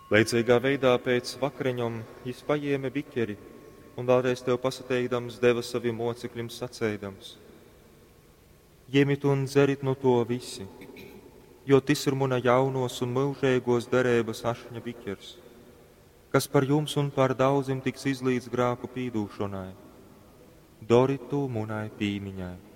Laicīgā veidā pēc vakariņom viņš paņēma biķeri un vēlreiz tev pasateikdams deva saviem mocekļiem sacēdams: Ņemiet un dzerit no to visi, jo tas ir mana jaunos un mūžīgos derības ašņa biķers, kas par jums un par daudziem tiks izlīdz grēku pīdūšanai. Dori to manai pīmiņai.